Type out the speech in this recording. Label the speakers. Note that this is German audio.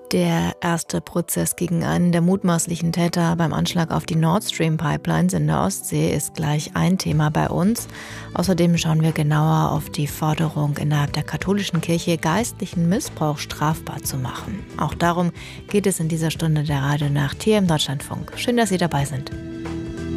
Speaker 1: Der erste Prozess gegen einen der mutmaßlichen Täter beim Anschlag auf die Nord Stream Pipelines in der Ostsee ist gleich ein Thema bei uns. Außerdem schauen wir genauer auf die Forderung, innerhalb der katholischen Kirche geistlichen Missbrauch strafbar zu machen. Auch darum geht es in dieser Stunde der Radionacht hier im Deutschlandfunk. Schön, dass Sie dabei sind.